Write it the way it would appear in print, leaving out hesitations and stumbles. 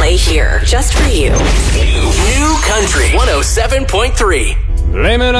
play here, just for you. New Country 107.3. Blame it